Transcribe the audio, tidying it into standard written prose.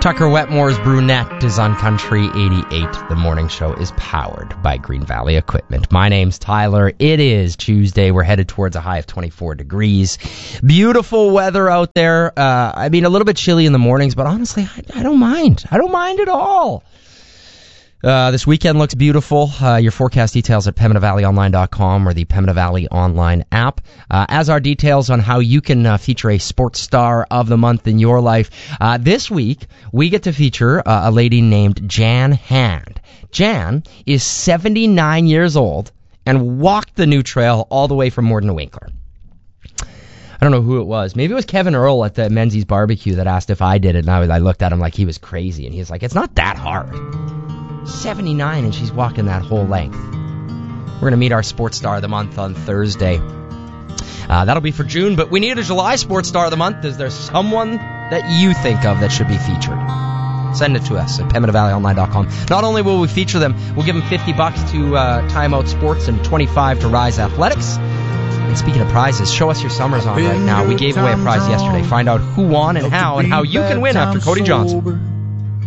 Tucker Wetmore's Brunette is on Country 88. The morning show is powered by Green Valley Equipment. My name's Tyler. It is Tuesday. We're headed towards a high of 24 degrees. Beautiful weather out there. A little bit chilly in the mornings, but honestly, I don't mind. I don't mind at all. This weekend looks beautiful. Your forecast details at PembinaValleyOnline.com or the Pembina Valley Online app. As are details on how you can feature a sports star of the month in your life. This week, we get to feature a lady named Jan Hand. Jan is 79 years old and walked the new trail all the way from Morden to Winkler. I don't know who it was. Maybe it was Kevin Earl at the Menzies Barbecue that asked if I did it, and I looked at him like he was crazy, and he was like, it's not that hard. 79 and she's walking that whole length. We're going to meet our sports star of the month on Thursday. That'll be for June, but we need a July sports star of the month. Is there someone that you think of that should be featured? Send it to us at PembinaValleyOnline.com. Not only will we feature them, we'll give them $50 to Time Out Sports and $25 to Rise Athletics. And speaking of prizes, show us your summers on right now. We gave away a prize yesterday. Find out who won and how you can win after Cody Johnson.